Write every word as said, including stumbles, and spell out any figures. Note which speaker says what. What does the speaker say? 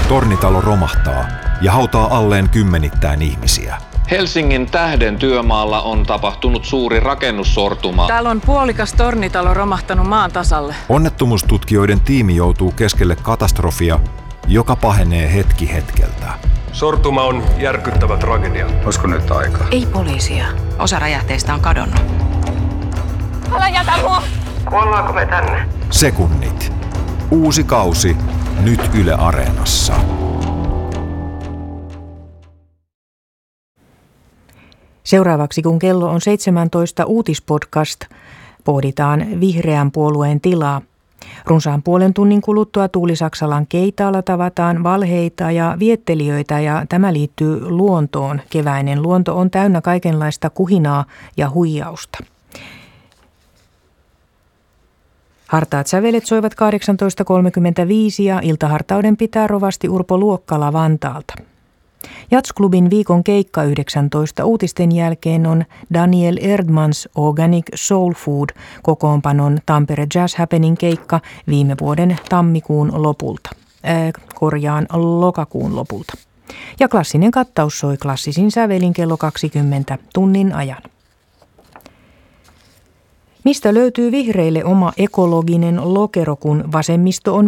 Speaker 1: Tornitalo romahtaa ja hautaa alleen kymmenittäin ihmisiä.
Speaker 2: Helsingin Tähden työmaalla on tapahtunut suuri rakennussortuma.
Speaker 3: Täällä on puolikas tornitalo romahtanut maan tasalle.
Speaker 1: Onnettomuustutkijoiden tiimi joutuu keskelle katastrofia, joka pahenee hetki hetkeltä.
Speaker 4: Sortuma on järkyttävä tragedia.
Speaker 5: Olisiko nyt aika?
Speaker 6: Ei poliisia. Osa räjähteistä on kadonnut.
Speaker 7: Älä jätä mua!
Speaker 5: Kuollaanko me tänne?
Speaker 1: Sekunnit. Uusi kausi. Nyt Yle Areenassa.
Speaker 8: Seuraavaksi, kun kello on seitsemäntoista, uutispodcast, pohditaan vihreän puolueen tilaa. Runsaan puolen tunnin kuluttua Tuuli Saksalan keitaalla tavataan valheita ja viettelijöitä, ja tämä liittyy luontoon. Keväinen luonto on täynnä kaikenlaista kuhinaa ja huijausta. Hartaat sävelet soivat kahdeksantoista kolmekymmentäviisi ja iltahartauden pitää rovasti Urpo Luokkala Vantaalta. Jazzklubin viikon keikka yhdeksäntoista uutisten jälkeen on Daniel Erdmans Organic Soul Food kokoonpanon Tampere Jazz Happening keikka viime vuoden tammikuun lopulta, äh, korjaan lokakuun lopulta. Ja klassinen kattaus soi klassisin sävelin kello kaksikymmentä tunnin ajan. Mistä löytyy vihreille oma ekologinen lokero, kun vasemmisto on